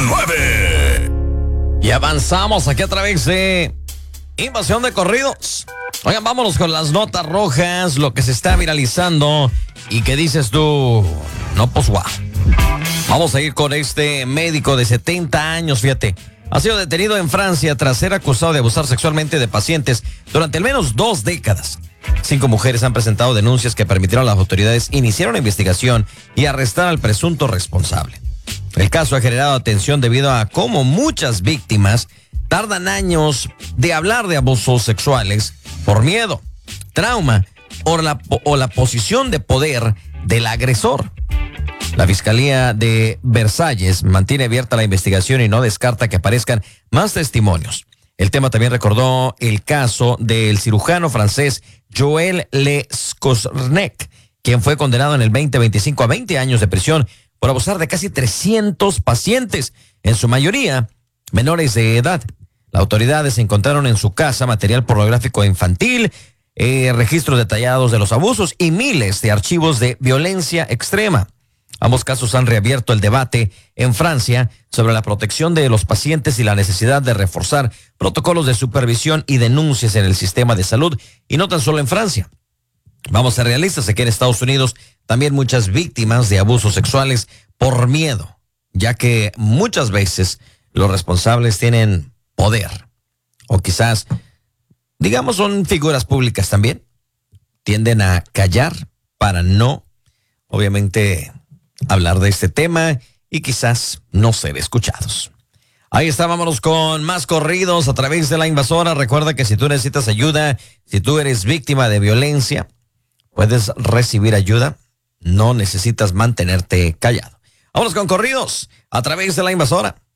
9. Y avanzamos aquí a través de Invasión de Corridos. Oigan, vámonos con las notas rojas, lo que se está viralizando y que dices tú, no, pues guau. Vamos a ir con este médico de 70 años, fíjate. Ha sido detenido en Francia tras ser acusado de abusar sexualmente de pacientes durante al menos 2 décadas. 5 mujeres han presentado denuncias que permitieron a las autoridades iniciar una investigación y arrestar al presunto responsable. El caso ha generado atención debido a cómo muchas víctimas tardan años de hablar de abusos sexuales por miedo, trauma o la posición de poder del agresor. La Fiscalía de Versalles mantiene abierta la investigación y no descarta que aparezcan más testimonios. El tema también recordó el caso del cirujano francés Joël Lescosnec, quien fue condenado en el 2025 a 20 años de prisión por abusar de casi 300 pacientes, en su mayoría menores de edad. Las autoridades encontraron en su casa material pornográfico infantil, registros detallados de los abusos y miles de archivos de violencia extrema. Ambos casos han reabierto el debate en Francia sobre la protección de los pacientes y la necesidad de reforzar protocolos de supervisión y denuncias en el sistema de salud, y no tan solo en Francia. Vamos a ser realistas, aquí en Estados Unidos también muchas víctimas de abusos sexuales por miedo, ya que muchas veces los responsables tienen poder, o quizás, digamos, son figuras públicas también, tienden a callar para no, obviamente, hablar de este tema y quizás no ser escuchados. Ahí está, vámonos con más corridos a través de La Invasora. Recuerda que si tú necesitas ayuda, si tú eres víctima de violencia, puedes recibir ayuda, no necesitas mantenerte callado. Vámonos con corridos a través de La Invasora.